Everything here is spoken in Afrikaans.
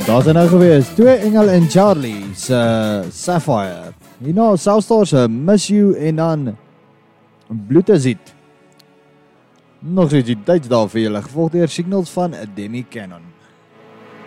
Daar is nou gewees, 2 Engel en Charlie se Sapphire. Hierna Southstar se Miss You en dan Bloedazit. Nog steeds die tyds daar vir julle, gevolg deur Signals van Demi Cannon.